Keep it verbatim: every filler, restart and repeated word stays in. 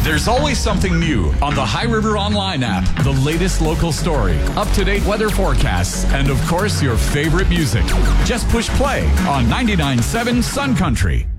There's always something new on the High River Online app. The latest local story, up-to-date weather forecasts, and of course, your favorite music. Just push play on ninety-nine point seven Sun Country.